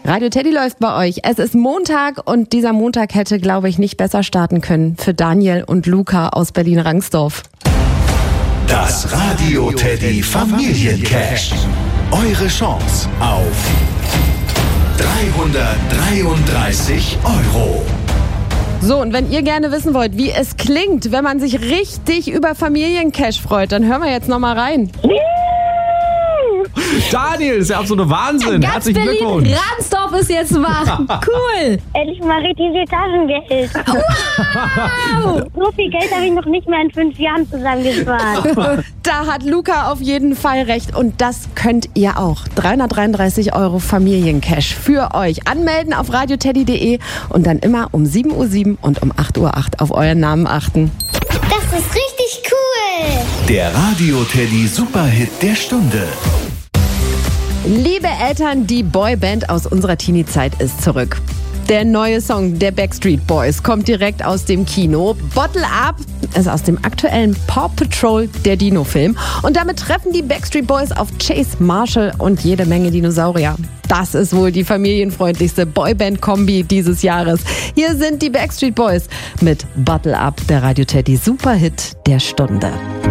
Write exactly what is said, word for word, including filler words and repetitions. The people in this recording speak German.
Radio Teddy läuft bei euch. Es ist Montag und dieser Montag hätte, glaube ich, nicht besser starten können für Daniel und Luca aus Berlin-Rangsdorf. Das Radio Teddy Familiencash. Eure Chance auf dreihundertdreiunddreißig Euro. So, und wenn ihr gerne wissen wollt, wie es klingt, wenn man sich richtig über Familiencash freut, dann hören wir jetzt nochmal rein. Daniel, ist ja absolute Wahnsinn. Ganz Herzlichen Glückwunsch. Berlin-Rangsdorf ist jetzt wach. Cool. Endlich mal richtig viel Taschengeld. Wow. So viel Geld habe ich noch nicht mal in fünf Jahren zusammengespart. Da hat Luca auf jeden Fall recht und das könnt ihr auch. dreihundertdreiunddreißig Euro Familiencash für euch. Anmelden auf radioteddy punkt de und dann immer um sieben Uhr sieben und um acht Uhr acht auf euren Namen achten. Das ist richtig cool. Der Radio Teddy Superhit der Stunde. Liebe Eltern, die Boyband aus unserer Teenie-Zeit ist zurück. Der neue Song der Backstreet Boys kommt direkt aus dem Kino. Bottle Up ist aus dem aktuellen Paw Patrol, der Dino-Film. Und damit treffen die Backstreet Boys auf Chase Marshall und jede Menge Dinosaurier. Das ist wohl die familienfreundlichste Boyband-Kombi dieses Jahres. Hier sind die Backstreet Boys mit Bottle Up, der Radio Teddy Superhit der Stunde.